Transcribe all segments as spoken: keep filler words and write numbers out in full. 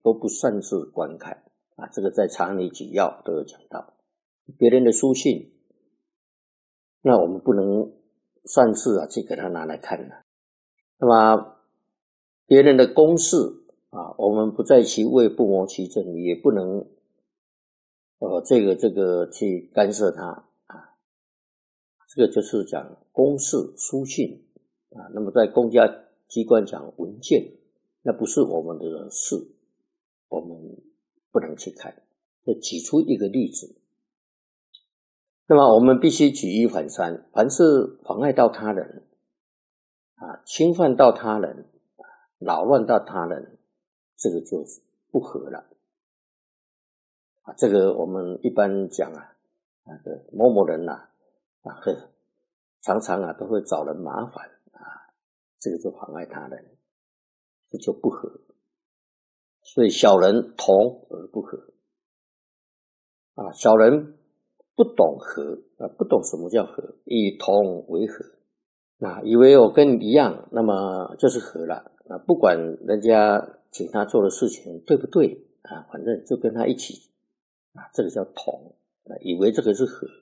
都不擅自观看啊，这个在《常理举要》都有讲到。别人的书信，那我们不能擅自啊去给他拿来看了。那么别人的公事啊，我们不在其位不谋其政，也不能呃这个这个去干涉他啊。这个就是讲公事书信啊。那么在公家机关讲文件，那不是我们的事，我们不能去看。就举出一个例子。那么我们必须举一反三，凡是妨碍到他人啊，侵犯到他人，扰乱到他人，这个就是不合了啊。这个我们一般讲啊，那个某某人呐 啊, 啊，常常啊都会找人麻烦啊，这个就妨碍他人，这就不合。所以小人同而不合啊，小人不懂和啊，不懂什么叫和，以同为和啊，以为我跟你一样，那么就是和了啊，不管人家请他做的事情对不对啊，反正就跟他一起啊，这个叫同啊，以为这个是和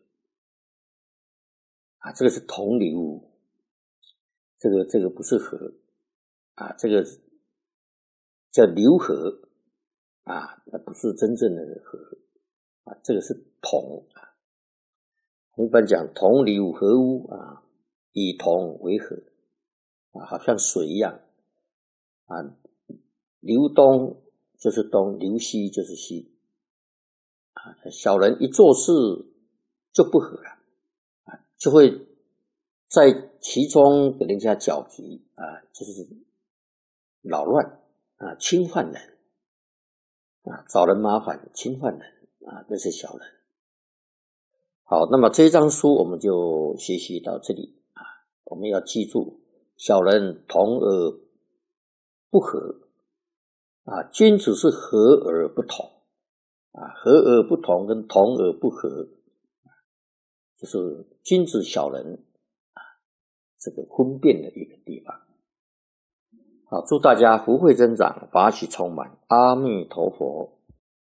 啊，这个是同理物，这个这个不是和啊，这个叫流和啊，那不是真正的和啊，这个是同啊。一般讲同理物合污啊，以同为和啊，好像水一样啊，流东就是东，流西就是西啊。小人一做事就不合了啊，就会在其中给人家搅局啊，就是扰乱啊，侵犯人啊，找人麻烦，侵犯人啊，这是小人。好，那么这一章书我们就学习到这里啊。我们要记住，小人同而不和啊，君子是和而不同啊，和而不同跟同而不和，就是君子小人啊这个分辨的一个地方。好，祝大家福慧增长，法喜充满，阿弥陀佛。